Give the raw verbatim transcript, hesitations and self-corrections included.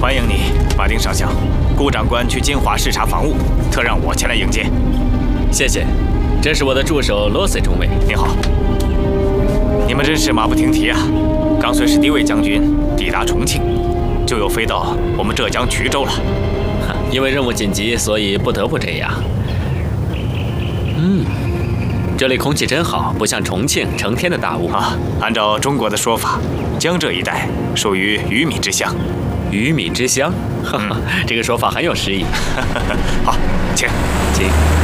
欢迎你，马丁上校。顾长官去金华视察防务，特让我前来迎接。 谢谢，这是我的助手罗塞中尉。 你好。你们真是马不停蹄啊！刚随史迪卫将军抵达重庆，就又飞到我们浙江衢州了。 因为任务紧急，所以不得不这样。嗯，这里空气真好，不像重庆成天的大雾啊。按照中国的说法，江浙一带属于鱼米之乡。 鱼米之乡，哈哈，这个说法很有诗意。 好，请， 请。